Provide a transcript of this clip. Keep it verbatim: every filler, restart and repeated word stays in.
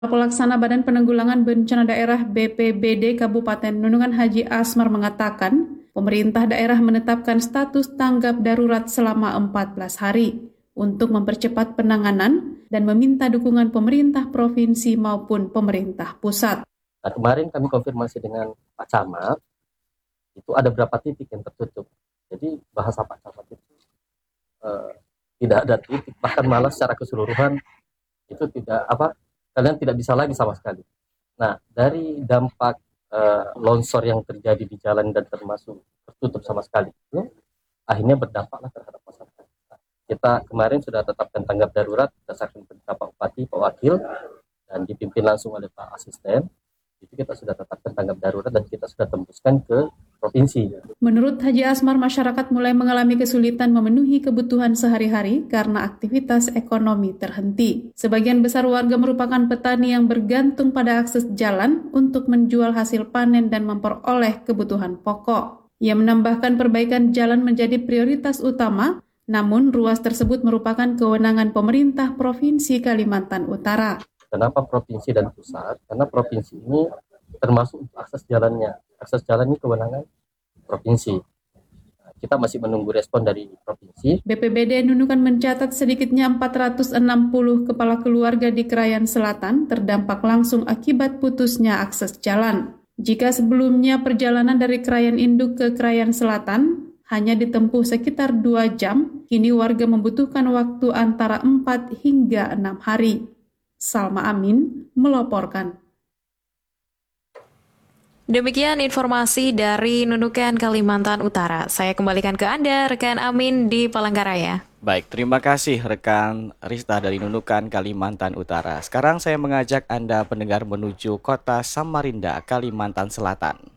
Pelaksana Badan Penanggulangan Bencana Daerah B P B D Kabupaten Nunukan Haji Asmar mengatakan, pemerintah daerah menetapkan status tanggap darurat selama empat belas hari untuk mempercepat penanganan dan meminta dukungan pemerintah provinsi maupun pemerintah pusat. Nah, kemarin kami konfirmasi dengan Pak Camat, itu ada berapa titik yang tertutup. Jadi bahasa Pak Camat itu eh, tidak ada titik, bahkan malah secara keseluruhan itu tidak apa kalian tidak bisa lagi sama sekali. Nah, dari dampak uh, longsor yang terjadi di jalan dan termasuk tertutup sama sekali itu, akhirnya berdampaklah terhadap masyarakat. Kita kemarin sudah tetapkan tanggap darurat berdasarkan perintah Pak Bupati, Pak Wakil, dan dipimpin langsung oleh Pak Asisten. Itu kita sudah tetapkan tanggap darurat dan kita sudah tembuskan ke provinsi. Menurut Haji Asmar, masyarakat mulai mengalami kesulitan memenuhi kebutuhan sehari-hari karena aktivitas ekonomi terhenti. Sebagian besar warga merupakan petani yang bergantung pada akses jalan untuk menjual hasil panen dan memperoleh kebutuhan pokok. Ia menambahkan perbaikan jalan menjadi prioritas utama, namun ruas tersebut merupakan kewenangan pemerintah Provinsi Kalimantan Utara. Kenapa provinsi dan pusat? Karena provinsi ini termasuk akses jalannya. Akses jalan ini kewenangan provinsi. Kita masih menunggu respon dari provinsi. B P B D Nunukan mencatat sedikitnya empat ratus enam puluh kepala keluarga di Krayan Selatan terdampak langsung akibat putusnya akses jalan. Jika sebelumnya perjalanan dari Krayan Induk ke Krayan Selatan hanya ditempuh sekitar dua jam, kini warga membutuhkan waktu antara empat hingga enam hari. Salma Amin melaporkan. Demikian informasi dari Nunukan, Kalimantan Utara. Saya kembalikan ke Anda, rekan Amin di Palangkaraya. Baik, terima kasih rekan Rista dari Nunukan, Kalimantan Utara. Sekarang saya mengajak Anda pendengar menuju kota Samarinda, Kalimantan Selatan.